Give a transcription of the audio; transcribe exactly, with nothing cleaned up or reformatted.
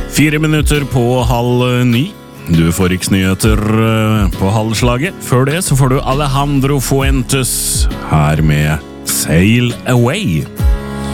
Fire minutter på halv ni. Du får riksnyheter på halvslaget. Før det så får du Alejandro Fuentes her med Sail Away.